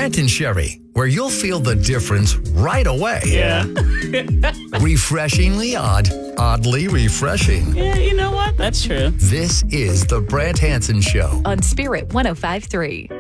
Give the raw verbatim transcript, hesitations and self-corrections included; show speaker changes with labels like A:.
A: Brandt and Sherry, where you'll feel the difference right away.
B: Yeah.
A: Refreshingly odd, oddly refreshing.
B: Yeah, you know what? That's true.
A: This is the Brandt Hansen Show.
C: On Spirit one oh five point three.